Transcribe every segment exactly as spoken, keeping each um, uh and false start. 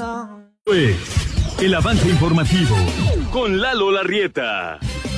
Pues, el avance informativo con Lalo Larrieta.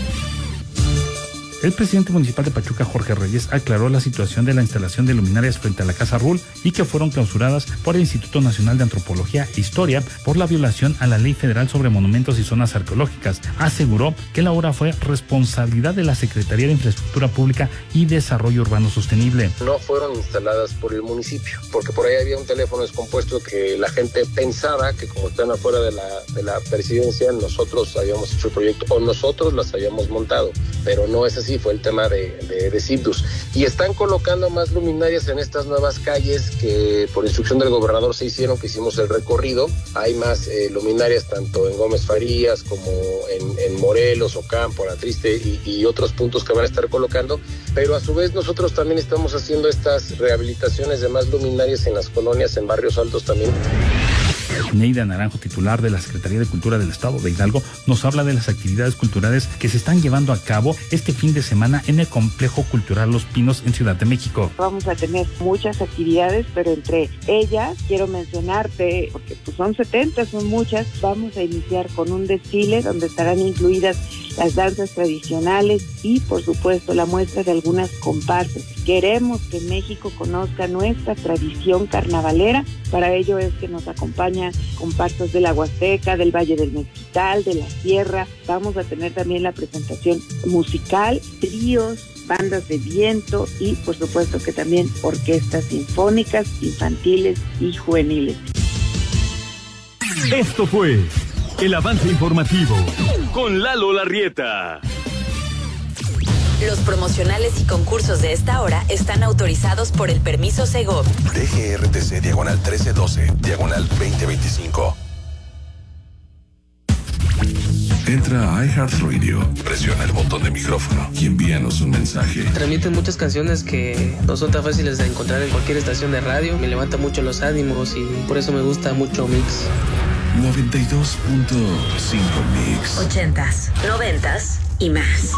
El presidente municipal de Pachuca, Jorge Reyes, aclaró la situación de la instalación de luminarias frente a la Casa Rull y que fueron clausuradas por el Instituto Nacional de Antropología e Historia por la violación a la Ley Federal sobre Monumentos y Zonas Arqueológicas. Aseguró que la obra fue responsabilidad de la Secretaría de Infraestructura Pública y Desarrollo Urbano Sostenible. No fueron instaladas por el municipio, porque por ahí había un teléfono descompuesto que la gente pensaba que como están afuera de la, de la presidencia, nosotros habíamos hecho el proyecto o nosotros las habíamos montado, pero no es así. Fue el tema de, de, de Cipdus. Y están colocando más luminarias en estas nuevas calles que por instrucción del gobernador se hicieron, que hicimos el recorrido. Hay más eh, luminarias tanto en Gómez Farías como en, en Morelos, Ocampo, La Triste y, y otros puntos que van a estar colocando. Pero a su vez nosotros también estamos haciendo estas rehabilitaciones de más luminarias en las colonias, en barrios altos también. Neida Naranjo, titular de la Secretaría de Cultura del Estado de Hidalgo, nos habla de las actividades culturales que se están llevando a cabo este fin de semana en el Complejo Cultural Los Pinos en Ciudad de México. Vamos a tener muchas actividades, pero entre ellas quiero mencionarte, porque pues son setenta, son muchas, vamos a iniciar con un desfile donde estarán incluidas las danzas tradicionales y, por supuesto, la muestra de algunas comparsas. Queremos que México conozca nuestra tradición carnavalera. Para ello es que nos acompañan comparsas de la Huasteca, del Valle del Mezquital, de la Sierra. Vamos a tener también la presentación musical, tríos, bandas de viento y, por supuesto, que también orquestas sinfónicas, infantiles y juveniles. Esto fue el avance informativo con Lalo Larrieta. Los promocionales y concursos de esta hora están autorizados por el permiso Segov. D G R T C diagonal trece doce, diagonal veinte veinticinco. Entra a iHeartRadio, presiona el botón de micrófono y envíanos un mensaje. Transmiten muchas canciones que no son tan fáciles de encontrar en cualquier estación de radio. Me levanta mucho los ánimos y por eso me gusta mucho Mix. noventa y dos punto cinco Mix. Ochentas, noventas y más.